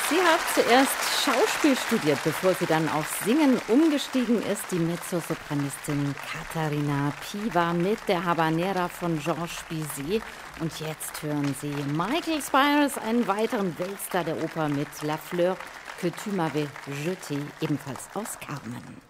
Sie hat zuerst Schauspiel studiert, bevor sie dann aufs Singen umgestiegen ist. Die Mezzosopranistin Caterina Piva mit der Habanera von Georges Bizet. Und jetzt hören Sie Michael Spires, einen weiteren Weltstar der Oper mit La Fleur que tu m'avais jetée, ebenfalls aus Carmen.